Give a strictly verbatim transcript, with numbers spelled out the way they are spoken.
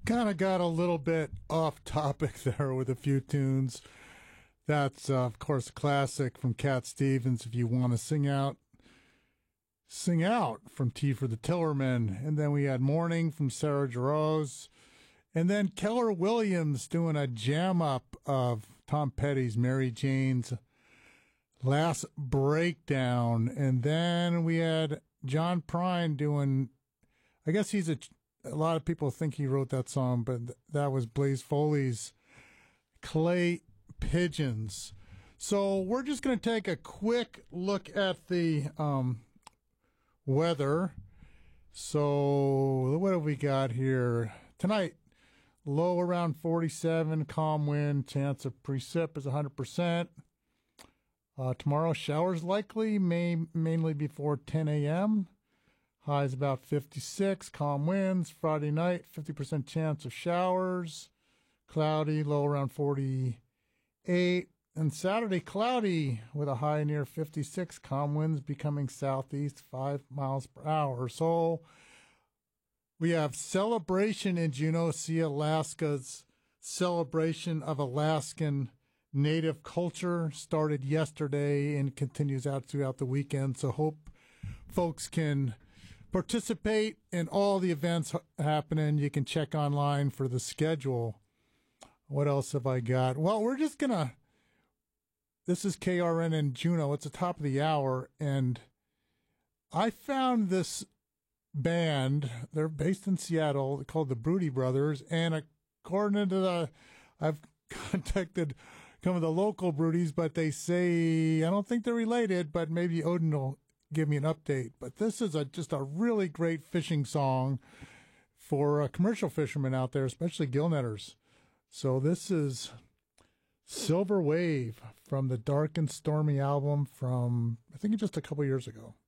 Kind of got a little bit off topic there with a few tunes. That's, uh, of course, a classic from Cat Stevens. If you want to sing out, sing out from Tea for the Tillerman. And then we had Morning from Sarah Jarosz. And then Keller Williams doing a jam up of Tom Petty's Mary Jane's Last Breakdown. And then we had John Prine doing, I guess he's a, a lot of people think he wrote that song, but th- that was Blaze Foley's Clay Pigeons. So we're just going to take a quick look at the um, weather. So what have we got here? Tonight, low around forty-seven, calm wind, chance of precip is one hundred percent. Uh, tomorrow, showers likely, may mainly before ten a.m. Highs about fifty-six, calm winds. Friday night, fifty percent chance of showers. Cloudy, low around forty-eight. And Saturday, cloudy with a high near fifty-six, calm winds becoming southeast five miles per hour. So we have celebration in Juneau. See Alaska's celebration of Alaskan Native culture started yesterday and continues out throughout the weekend. So hope folks can participate in all the events happening. You can check online for the schedule. What else have I got? Well, we're just going to, this is K R N in Juneau. It's the top of the hour. And I found this band. They're based in Seattle, called the Broody Brothers. And according to the, I've contacted some of the local Broodies, but they say, I don't think they're related, but maybe Odin will give me an update. But this is a just a really great fishing song for uh, commercial fishermen out there, especially gill netters. So this is Silver Wave from the Dark and Stormy album from, I think, just a couple years ago.